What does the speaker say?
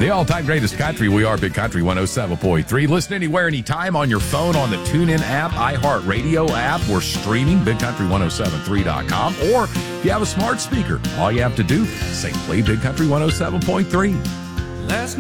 The all-time greatest country. We are Big Country 107.3. Listen anywhere, anytime on your phone, on the TuneIn app, iHeartRadio app. We're streaming BigCountry1073.com. Or if you have a smart speaker, all you have to do, say play Big Country 107.3. Last